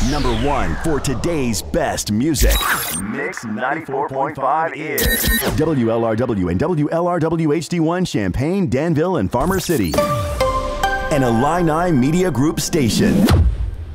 Number one for today's best music. Mix 94.5 is WLRW and WLRW HD1 Champaign, Danville, and Farmer City. An Illini Media Group station.